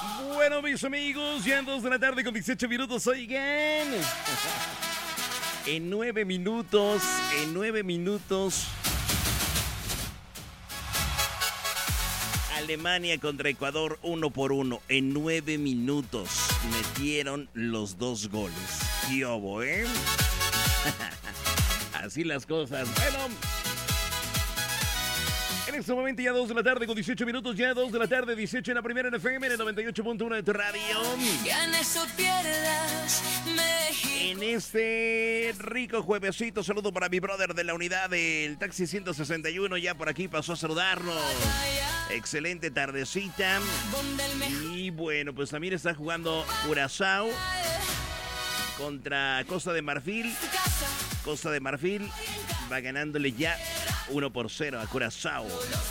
Bueno, mis amigos, ya 2 de la tarde con 18 minutos, oigan. En 9 minutos. Alemania contra Ecuador 1-1. En 9 minutos metieron los 2 goles. ¿Qué hubo, Así las cosas. Bueno. En este momento ya 2 de la tarde con 18 minutos, ya 2 de la tarde, 18 en la primera en FM, en el 98.1 de tu radio. Ganes o pierdas, México. En este rico juevesito, saludo para mi brother de la unidad del Taxi 161, ya por aquí pasó a saludarnos. Excelente tardecita. Y bueno, pues también está jugando Curazao contra Costa de Marfil. Costa de Marfil va ganándole ya 1-0 a Curazao.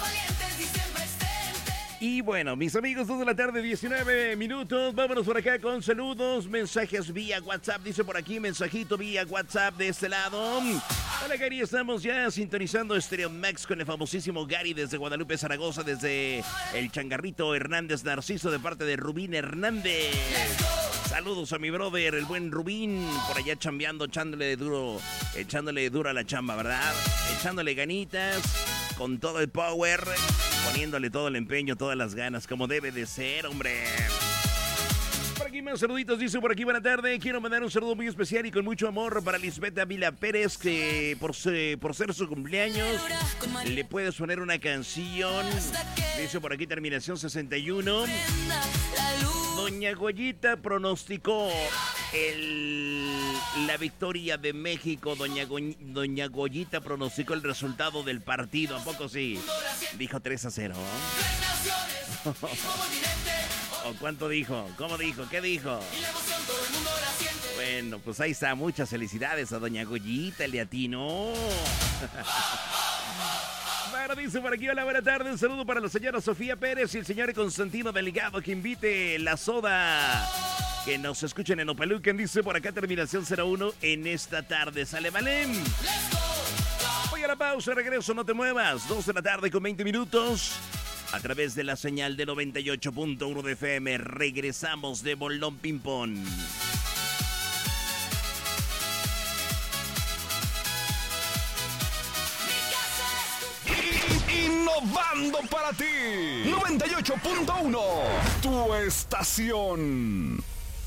Y bueno, mis amigos, 2 de la tarde, 19 minutos. Vámonos por acá con saludos, mensajes vía WhatsApp. Dice por aquí, mensajito vía WhatsApp de este lado. Hola, Gary, estamos ya sintonizando Stereo Max con el famosísimo Gary desde Guadalupe, Zaragoza, desde el Changarrito Hernández Narciso, de parte de Rubín Hernández. Saludos a mi brother, el buen Rubín, por allá chambeando, echándole duro a la chamba, ¿verdad? Echándole ganitas, con todo el power, poniéndole todo el empeño, todas las ganas, como debe de ser, hombre. Por aquí más saluditos, dice por aquí, buena tarde. Quiero mandar un saludo muy especial y con mucho amor para Lisbeth Ávila Pérez, que por ser su cumpleaños le puedes poner una canción. Dice por aquí, terminación 61. Doña Goyita pronosticó la victoria de México. Doña Goyita pronosticó el resultado del partido. ¿A poco sí? Dijo 3-0. ¿O cuánto dijo? ¿Cómo dijo? ¿Qué dijo? Bueno, pues ahí está. Muchas felicidades a Doña Goyita, le atinó. Bueno, dice por aquí, hola, buena tarde. Un saludo para la señora Sofía Pérez y el señor Constantino Delgado, que invite la soda. Que nos escuchen en Opalucan, dice por acá, terminación 01 en esta tarde. Sale, vale. Voy a la pausa, regreso, no te muevas. 2 de la tarde con 20 minutos. A través de la señal de 98.1 de FM, regresamos de Bolón Ping Pong. Innovando para ti. 98.1. Tu estación.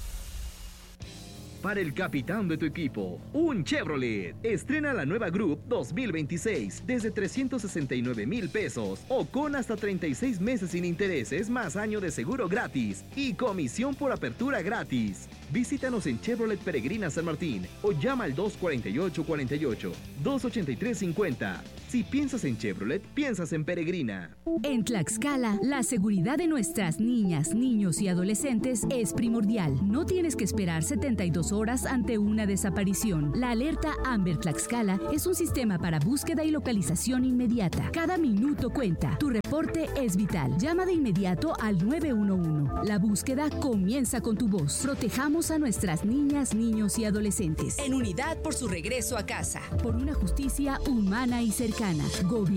Para el capitán de tu equipo, un Chevrolet. Estrena la nueva Group 2026 desde 369,000 pesos o con hasta 36 meses sin intereses más año de seguro gratis y comisión por apertura gratis. Visítanos en Chevrolet Peregrina San Martín o llama al 248-48, 283-50. Si piensas en Chevrolet, piensas en Peregrina. En Tlaxcala, la seguridad de nuestras niñas, niños y adolescentes es primordial. No tienes que esperar 72 horas ante una desaparición. La alerta Amber Tlaxcala es un sistema para búsqueda y localización inmediata. Cada minuto cuenta. Tu reporte es vital. Llama de inmediato al 911. La búsqueda comienza con tu voz. Protejamos a nuestras niñas, niños y adolescentes. En unidad por su regreso a casa. Por una justicia humana y cercana. Gobierno